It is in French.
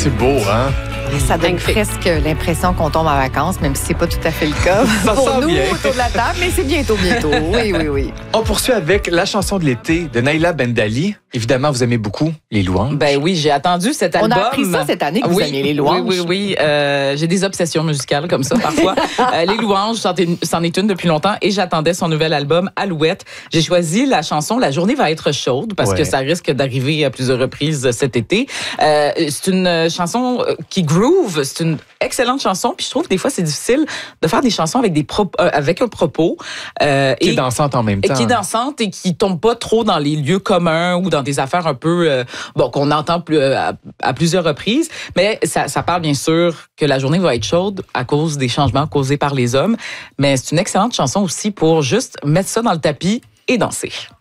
c'est beau, hein? Ça donne presque l'impression qu'on tombe en vacances, même si c'est pas tout à fait le cas pour nous bien. autour de la table, mais c'est bientôt. Oui. On poursuit avec la chanson de l'été de Naïla Bendali. Évidemment, vous aimez beaucoup les louanges. Ben oui, j'ai attendu cet album. On a appris ça cette année que vous aimiez les louanges. Oui. J'ai des obsessions musicales comme ça parfois. Les louanges, c'en est une depuis longtemps et j'attendais son nouvel album Alouette. J'ai choisi la chanson La journée va être chaude parce que ça risque d'arriver à plusieurs reprises cet été. C'est une chanson qui groove. C'est une excellente chanson. Puis je trouve que des fois c'est difficile de faire des chansons avec un propos qui est dansante en même temps. Qui est dansante et qui tombe pas trop dans les lieux communs ou dans des affaires un peu qu'on entend à plusieurs reprises. Mais ça parle bien sûr que la journée va être chaude à cause des changements causés par les hommes. Mais c'est une excellente chanson aussi pour juste mettre ça dans le tapis et danser.